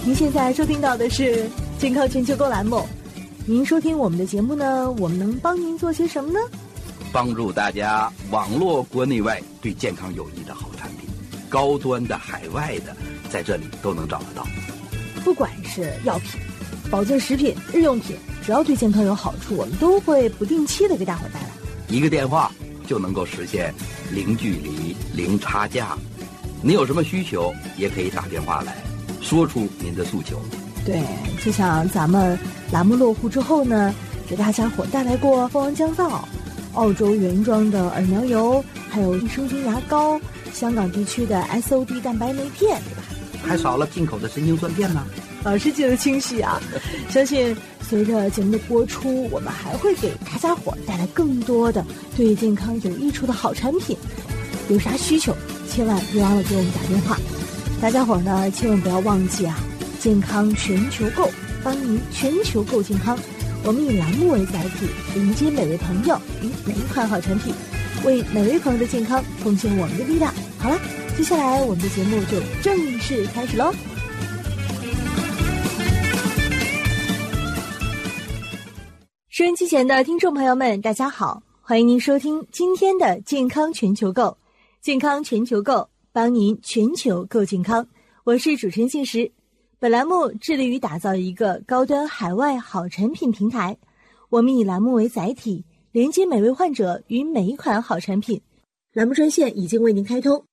您现在收听到的是健康全球购栏目。您收听我们的节目呢，我们能帮您做些什么呢？ 帮助大家网络国内外对健康有益的好产品，高端的、海外的，在这里都能找得到。 不管是药品、保健食品、日用品，只要对健康有好处，我们都会不定期的给大伙带来。 一个电话就能够实现零距离、零差价。你有什么需求，也可以打电话来，说出您的诉求。 对，就像咱们栏目落户之后呢，给大家伙带来过蜂王降噪、澳洲原装的耳苗油，还有益生菌牙膏，香港地区的 SOD 蛋白酶片，对吧？ 还少了进口的神经酸片呢。 老师记得清晰啊！相信随着节目的播出，我们还会给大家伙带来更多的对健康有益处的好产品。有啥需求，千万别忘了给我们打电话。大家伙呢，千万不要忘记啊！健康全球购，帮您全球购健康。我们以栏目为载体，迎接每位朋友与每一款好产品，为每位朋友的健康奉献我们的力量。好了，接下来我们的节目就正式开始喽。收音机前的听众朋友们，大家好，欢迎您收听今天的健康全球购。健康全球购，帮您全球购健康。我是主持人信实。本栏目致力于打造一个高端海外好产品平台。我们以栏目为载体，连接每位患者与每一款好产品。栏目专线已经为您开通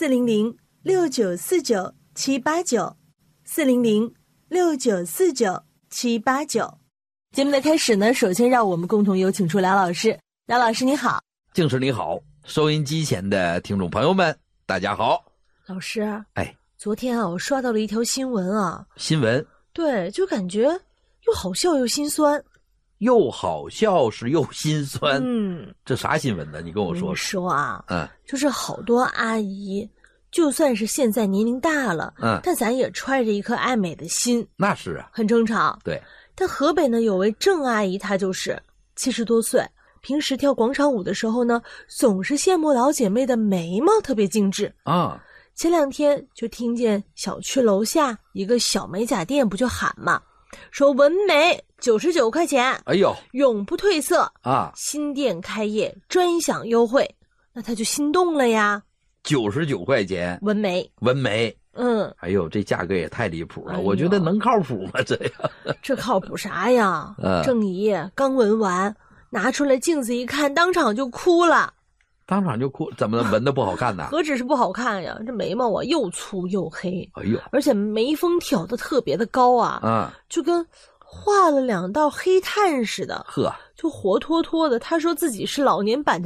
，400-6949-789，400-6949-789。节目的开始呢，首先让我们共同有请出梁老师。梁老师你好。 静师你好，收音机前的听众朋友们大家好。 老师，昨天啊，我刷到了一条新闻啊。 新闻？ 对，就感觉又好笑又心酸。 又好笑是又心酸。这啥新闻呢？你跟我说说啊。就是好多阿姨，就算是现在年龄大了，但咱也揣着一颗爱美的心。 那是啊， 很正常。 对。 但河北呢，有位郑阿姨，她就是70多岁，平时跳广场舞的时候呢，总是羡慕老姐妹的眉毛特别精致啊。前2天就听见小区楼下一个小美甲店不就喊嘛，说纹眉99块钱， 哎呦， 永不褪色啊！ 新店开业专享优惠，那他就心动了呀。 99块钱纹眉， 哎呦，这价格也太离谱了，我觉得能靠谱吗？这样这靠谱啥呀？郑姨刚纹完，拿出来镜子一看，当场就哭了。 当场就哭？怎么纹的不好看呢？ 何止是不好看呀，这眉毛啊又粗又黑， 哎呦， 而且眉峰挑得特别的高啊，就跟画了2道黑炭似的， 呵， 就活脱脱的。他说自己是老年版的